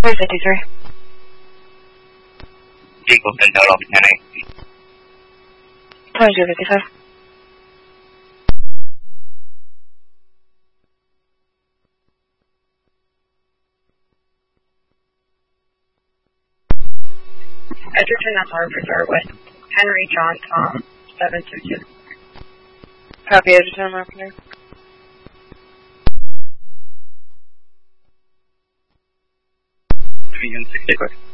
353. Eagle Center, Lobby 1080. 2255. Edgerton, that's our preserve with Henry John Tom 722. Copy, Edgerton, Marketer. 360.